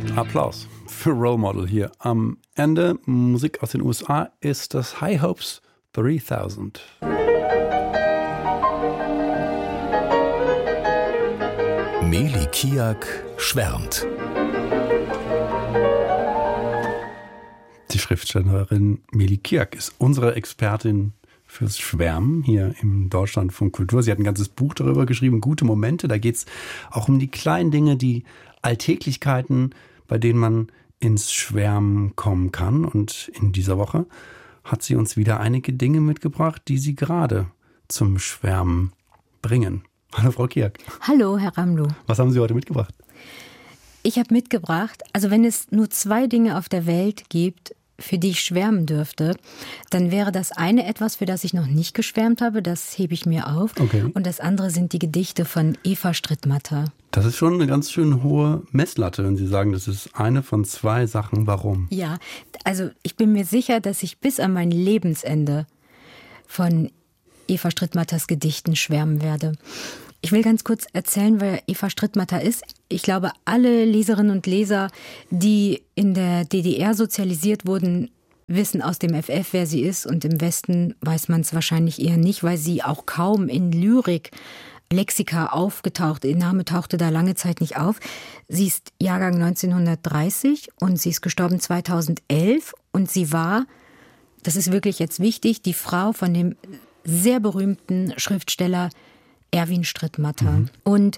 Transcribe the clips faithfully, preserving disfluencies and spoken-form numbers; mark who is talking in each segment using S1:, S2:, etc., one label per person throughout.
S1: Applaus für Role Model hier. Am Ende Musik aus den U S A ist das High Hopes dreitausend.
S2: Meli Kiak schwärmt.
S1: Die Schriftstellerin Meli Kiak ist unsere Expertin fürs Schwärmen hier im Deutschlandfunk Kultur. Sie hat ein ganzes Buch darüber geschrieben, Gute Momente. Da geht es auch um die kleinen Dinge, die Alltäglichkeiten, bei denen man ins Schwärmen kommen kann. Und in dieser Woche hat sie uns wieder einige Dinge mitgebracht, die sie gerade zum Schwärmen bringen. Hallo Frau Kiak.
S3: Hallo Herr Ramlu.
S1: Was haben Sie heute mitgebracht?
S3: Ich habe mitgebracht, also wenn es nur zwei Dinge auf der Welt gibt, für die ich schwärmen dürfte, dann wäre das eine etwas, für das ich noch nicht geschwärmt habe, das hebe ich mir auf.
S1: Okay.
S3: Und das andere sind die Gedichte von Eva Strittmatter.
S1: Das ist schon eine ganz schön hohe Messlatte, wenn Sie sagen, das ist eine von zwei Sachen. Warum?
S3: Ja, also ich bin mir sicher, dass ich bis an mein Lebensende von Eva Strittmatters Gedichten schwärmen werde. Ich will ganz kurz erzählen, wer Eva Strittmatter ist. Ich glaube, alle Leserinnen und Leser, die in der D D R sozialisiert wurden, wissen aus dem F F, wer sie ist. Und im Westen weiß man es wahrscheinlich eher nicht, weil sie auch kaum in Lyrik, Lexika aufgetaucht. Ihr Name tauchte da lange Zeit nicht auf. Sie ist Jahrgang neunzehnhundertdreißig und sie ist gestorben zweitausendelf. Und sie war, das ist wirklich jetzt wichtig, die Frau von dem sehr berühmten Schriftsteller Erwin Strittmatter. Mhm. Und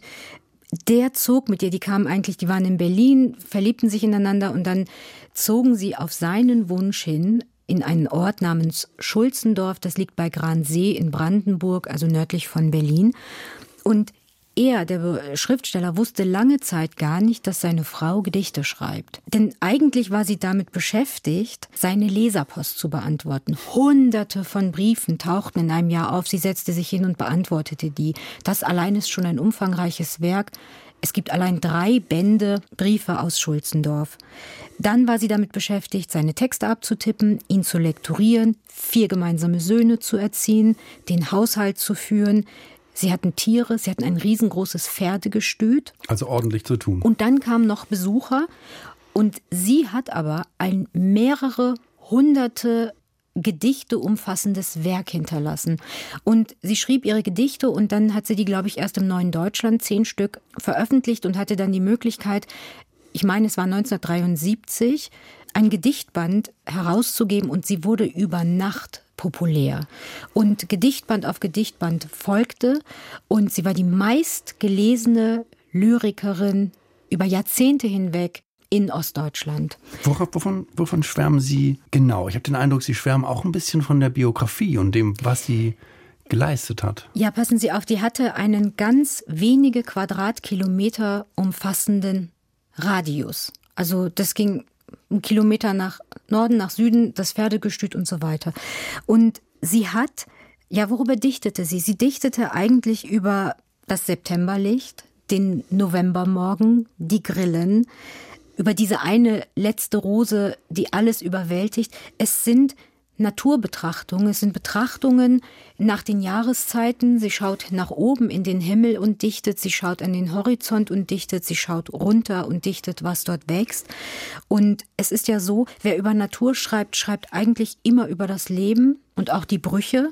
S3: der zog mit ihr, die kamen eigentlich, die waren in Berlin, verliebten sich ineinander und dann zogen sie auf seinen Wunsch hin in einen Ort namens Schulzendorf, das liegt bei Gransee in Brandenburg, also nördlich von Berlin. Und er, der Schriftsteller, wusste lange Zeit gar nicht, dass seine Frau Gedichte schreibt. Denn eigentlich war sie damit beschäftigt, seine Leserpost zu beantworten. Hunderte von Briefen tauchten in einem Jahr auf. Sie setzte sich hin und beantwortete die. Das allein ist schon ein umfangreiches Werk. Es gibt allein drei Bände Briefe aus Schulzendorf. Dann war sie damit beschäftigt, seine Texte abzutippen, ihn zu lektorieren, vier gemeinsame Söhne zu erziehen, den Haushalt zu führen. Sie hatten Tiere, sie hatten ein riesengroßes Pferdegestüt.
S1: Also ordentlich zu tun.
S3: Und dann kamen noch Besucher. Und sie hat aber ein mehrere hunderte Gedichte umfassendes Werk hinterlassen. Und sie schrieb ihre Gedichte und dann hat sie die, glaube ich, erst im Neuen Deutschland, zehn Stück, veröffentlicht und hatte dann die Möglichkeit, ich meine, es war neunzehnhundertdreiundsiebzig, ein Gedichtband herauszugeben und sie wurde über Nacht populär. Und Gedichtband auf Gedichtband folgte und sie war die meistgelesene Lyrikerin über Jahrzehnte hinweg in Ostdeutschland.
S1: Worauf, wovon, wovon schwärmen Sie genau? Ich habe den Eindruck, Sie schwärmen auch ein bisschen von der Biografie und dem, was sie geleistet hat.
S3: Ja, passen Sie auf, die hatte einen ganz wenige Quadratkilometer umfassenden Radius. Also das ging einen Kilometer nach Norden, nach Süden, das Pferdegestüt und so weiter. Und sie hat, ja, worüber dichtete sie? Sie dichtete eigentlich über das Septemberlicht, den Novembermorgen, die Grillen, über diese eine letzte Rose, die alles überwältigt. Es sind Naturbetrachtungen, es sind Betrachtungen nach den Jahreszeiten. Sie schaut nach oben in den Himmel und dichtet, sie schaut an den Horizont und dichtet, sie schaut runter und dichtet, was dort wächst. Und es ist ja so, wer über Natur schreibt, schreibt eigentlich immer über das Leben und auch die Brüche.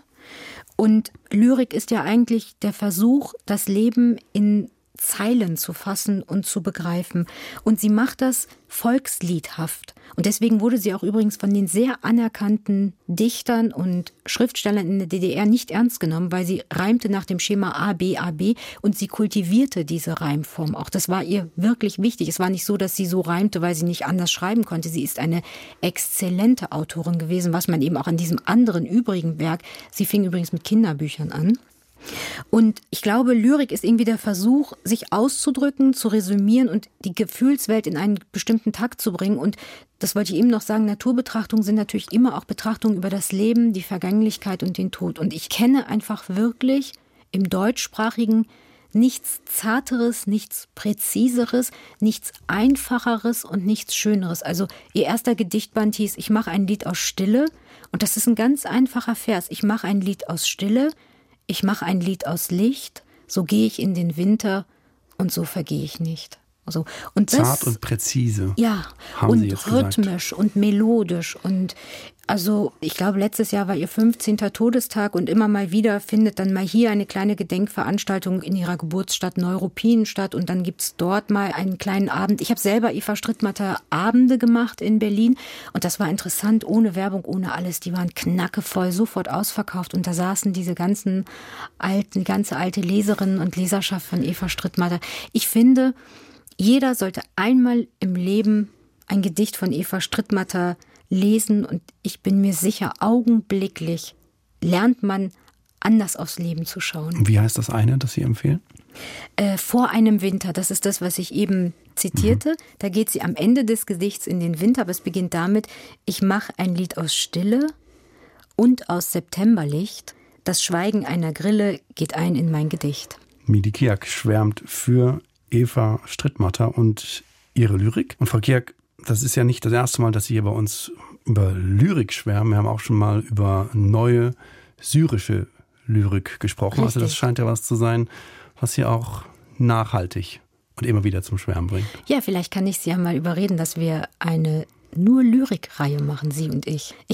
S3: Und Lyrik ist ja eigentlich der Versuch, das Leben in Zeilen zu fassen und zu begreifen. Und sie macht das volksliedhaft. Und deswegen wurde sie auch übrigens von den sehr anerkannten Dichtern und Schriftstellern in der D D R nicht ernst genommen, weil sie reimte nach dem Schema A, B, A, B und sie kultivierte diese Reimform auch. Das war ihr wirklich wichtig. Es war nicht so, dass sie so reimte, weil sie nicht anders schreiben konnte. Sie ist eine exzellente Autorin gewesen, was man eben auch an diesem anderen übrigen Werk, sie fing übrigens mit Kinderbüchern an. Und ich glaube, Lyrik ist irgendwie der Versuch, sich auszudrücken, zu resümieren und die Gefühlswelt in einen bestimmten Takt zu bringen. Und das wollte ich eben noch sagen, Naturbetrachtungen sind natürlich immer auch Betrachtungen über das Leben, die Vergänglichkeit und den Tod. Und ich kenne einfach wirklich im Deutschsprachigen nichts Zarteres, nichts Präziseres, nichts Einfacheres und nichts Schöneres. Also ihr erster Gedichtband hieß, ich mache ein Lied aus Stille. Und das ist ein ganz einfacher Vers. Ich mache ein Lied aus Stille. Ich mache ein Lied aus Licht, so gehe ich in den Winter und so vergehe ich nicht. Also, und das,
S1: zart und präzise.
S3: Ja,
S1: haben
S3: und
S1: Sie jetzt
S3: rhythmisch
S1: gesagt.
S3: Und melodisch. Und also ich glaube, letztes Jahr war ihr fünfzehnter Todestag und immer mal wieder findet dann mal hier eine kleine Gedenkveranstaltung in ihrer Geburtsstadt Neuruppin statt und dann gibt's dort mal einen kleinen Abend. Ich habe selber Eva Strittmatter Abende gemacht in Berlin und das war interessant, ohne Werbung, ohne alles. Die waren knackevoll, sofort ausverkauft und da saßen diese ganzen alten, die ganze alte Leserinnen und Leserschaft von Eva Strittmatter. Ich finde, jeder sollte einmal im Leben ein Gedicht von Eva Strittmatter lesen und ich bin mir sicher, augenblicklich lernt man anders aufs Leben zu schauen.
S1: Wie heißt das eine, das Sie empfehlen?
S3: Äh, vor einem Winter, das ist das, was ich eben zitierte. Mhm. Da geht sie am Ende des Gedichts in den Winter, aber es beginnt damit, ich mache ein Lied aus Stille und aus Septemberlicht. Das Schweigen einer Grille geht ein in mein Gedicht.
S1: Meli Kiak schwärmt für Eva Strittmatter und ihre Lyrik. Und Frau Kiak, das ist ja nicht das erste Mal, dass Sie hier bei uns über Lyrik schwärmen. Wir haben auch schon mal über neue syrische Lyrik gesprochen. Richtig. Also das scheint ja was zu sein, was Sie auch nachhaltig und immer wieder zum Schwärmen bringt.
S3: Ja, vielleicht kann ich Sie ja mal überreden, dass wir eine nur Lyrik-Reihe machen, Sie und ich. Ich